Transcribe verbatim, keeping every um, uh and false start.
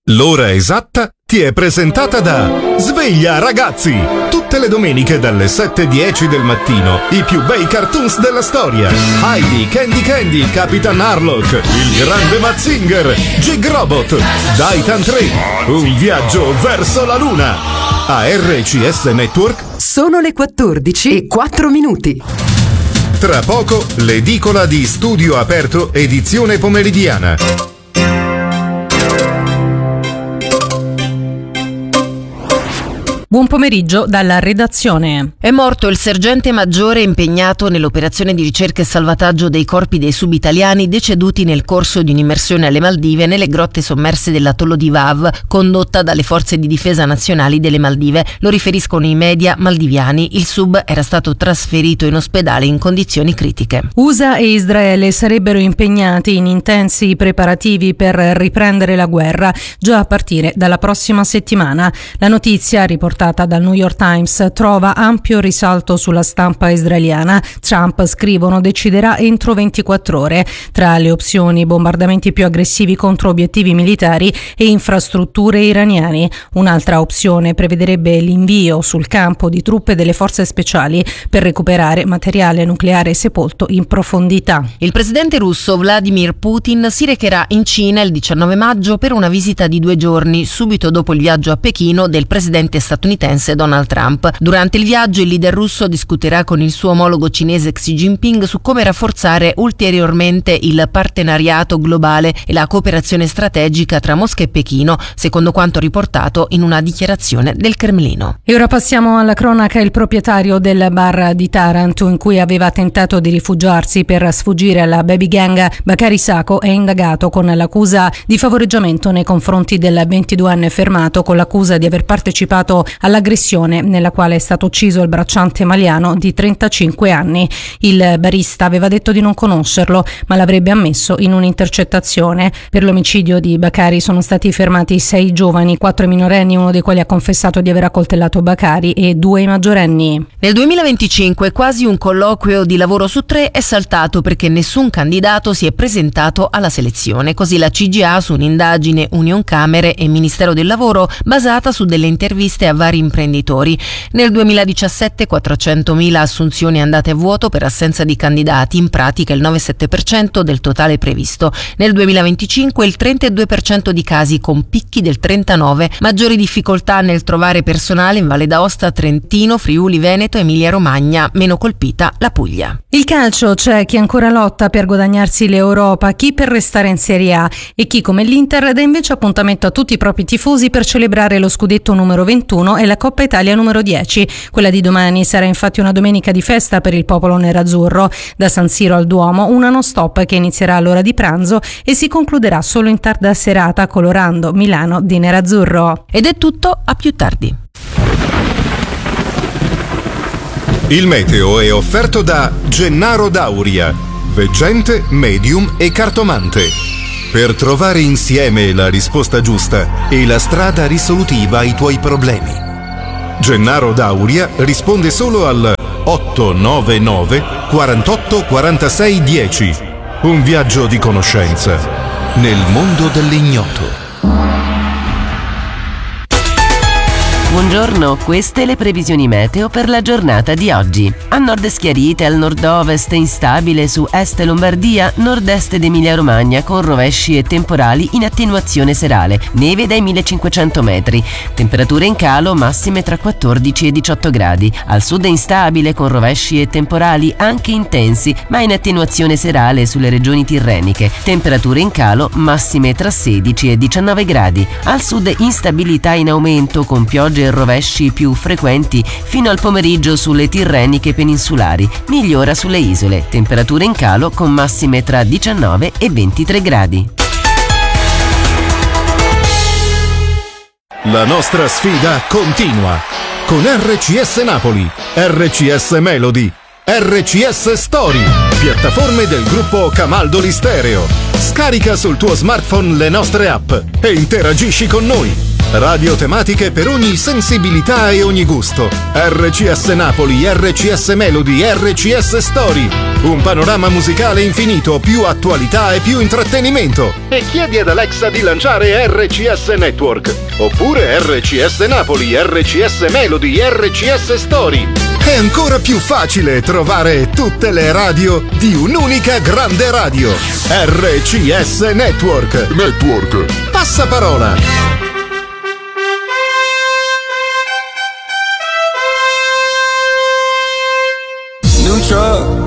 L'ora esatta ti è presentata da Sveglia Ragazzi! Tutte le domeniche dalle sette e dieci del mattino i più bei cartoons della storia. Heidi, Candy Candy, Capitan Harlock, il grande Mazinger, Jig Robot, Daitan tre, un viaggio verso la luna. A R C S Network sono le quattordici e quattro minuti. Tra poco l'edicola di Studio Aperto edizione pomeridiana. Buon pomeriggio dalla redazione. È morto il sergente maggiore impegnato nell'operazione di ricerca e salvataggio dei corpi dei subitaliani deceduti nel corso di un'immersione alle Maldive nelle grotte sommerse dell'atollo di Vav, condotta dalle forze di difesa nazionali delle Maldive. Lo riferiscono i media maldiviani. Il sub era stato trasferito in ospedale in condizioni critiche. U S A e Israele sarebbero impegnati in intensi preparativi per riprendere la guerra già a partire dalla prossima settimana. La notizia, riportata dal New York Times, trova ampio risalto sulla stampa israeliana. Trump, scrivono, deciderà entro ventiquattro ore. Tra le opzioni, bombardamenti più aggressivi contro obiettivi militari e infrastrutture iraniane. Un'altra opzione prevederebbe l'invio sul campo di truppe delle forze speciali per recuperare materiale nucleare sepolto in profondità. Il presidente russo Vladimir Putin si recherà in Cina il diciannove maggio per una visita di due giorni, subito dopo il viaggio a Pechino del presidente statunitense Donald Trump. Durante il viaggio il leader russo discuterà con il suo omologo cinese Xi Jinping su come rafforzare ulteriormente il partenariato globale e la cooperazione strategica tra Mosca e Pechino, secondo quanto riportato in una dichiarazione del Cremlino. E ora passiamo alla cronaca. Il proprietario del bar di Taranto in cui aveva tentato di rifugiarsi per sfuggire alla baby gang, Bakary Sako, è indagato con l'accusa di favoreggiamento nei confronti del ventiduenne fermato, con l'accusa di aver partecipato all'aggressione nella quale è stato ucciso il bracciante maliano di trentacinque anni. Il barista aveva detto di non conoscerlo, ma l'avrebbe ammesso in un'intercettazione. Per l'omicidio di Bakary sono stati fermati sei giovani, quattro minorenni, uno dei quali ha confessato di aver accoltellato Bakary, e due maggiorenni. Nel duemilaventicinque quasi un colloquio di lavoro su tre è saltato perché nessun candidato si è presentato alla selezione. Così la C G A, su un'indagine Unioncamere e Ministero del Lavoro basata su delle interviste a vari imprenditori. Nel duemiladiciassette quattrocentomila assunzioni andate a vuoto per assenza di candidati, in pratica il nove virgola sette per cento del totale previsto. Nel duemilaventicinque il trentadue per cento di casi, con picchi del trentanove per cento. Maggiori difficoltà nel trovare personale in Valle d'Aosta, Trentino, Friuli Veneto, Emilia Romagna, meno colpita la Puglia. Il calcio: c'è chi ancora lotta per guadagnarsi l'Europa, chi per restare in Serie A e chi, come l'Inter, dà invece appuntamento a tutti i propri tifosi per celebrare lo scudetto numero ventuno e la Coppa Italia numero dieci. Quella di domani sarà infatti una domenica di festa per il popolo nerazzurro. Da San Siro al Duomo, una non stop che inizierà all'ora di pranzo e si concluderà solo in tarda serata, colorando Milano di nerazzurro. Ed è tutto, a più tardi. Il meteo è offerto da Gennaro Dauria, veggente, medium e cartomante. Per trovare insieme la risposta giusta e la strada risolutiva ai tuoi problemi. Gennaro Dauria risponde solo al otto nove nove quarantotto quarantasei dieci. Un viaggio di conoscenza nel mondo dell'ignoto. Buongiorno, queste le previsioni meteo per la giornata di oggi. A nord schiarite, al nord-ovest instabile su est Lombardia, nord-est ed Emilia-Romagna con rovesci e temporali in attenuazione serale, neve dai millecinquecento metri. Temperature in calo, massime tra quattordici e diciotto gradi. Al sud instabile con rovesci e temporali anche intensi, ma in attenuazione serale sulle regioni tirreniche. Temperature in calo, massime tra sedici e diciannove gradi. Al sud instabilità in aumento con piogge e rovesci più frequenti fino al pomeriggio sulle tirreniche peninsulari, migliora sulle isole, temperature in calo con massime tra diciannove e ventitré gradi. La nostra sfida continua con R C S Napoli, R C S Melody, R C S Story, piattaforme del gruppo Camaldoli Stereo. Scarica sul tuo smartphone le nostre app e interagisci con noi. Radio tematiche per ogni sensibilità e ogni gusto. R C S Napoli, R C S Melody, R C S Story. Un panorama musicale infinito, più attualità e più intrattenimento. E chiedi ad Alexa di lanciare R C S Network. Oppure R C S Napoli, R C S Melody, R C S Story. È ancora più facile trovare tutte le radio di un'unica grande radio. R C S Network. Network. Passaparola. New truck,